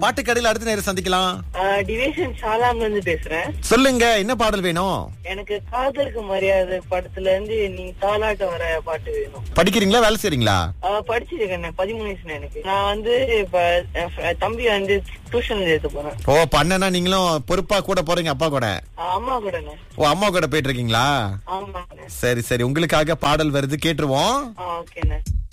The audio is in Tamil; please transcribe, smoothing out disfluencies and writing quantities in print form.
பாட்டு கடையில அடுத்த நேரம் சந்திக்கலாம். டிவிஷன் ஷாலாம்ல இருந்து பேசுறேன். சொல்லுங்க, என்ன பாடல் வேணும்? எனக்கு காதலுக்கு மரியாதை படத்துல இருந்து நீ தாலாட்ட வர பாட்டு வேணும். படிக்கிறீங்களா, வேலை செய்றீங்களா? படிச்சிருக்கேன். 13 வயசு எனக்கு. நான் வந்து இப்ப தம்பி வந்து டியூஷன் சேர்த்து போறேன். ஓ, பண்ணனா நீங்களும் பொறுப்பா கூட போறீங்க அப்பா கூட? அம்மா கூட. ஓ, அம்மா கூட போயிட்டு இருக்கீங்களா? ஆமா. சரி சரி, உங்களுக்காக பாடல் வருது, கேட்டுருவோம். ஓகே.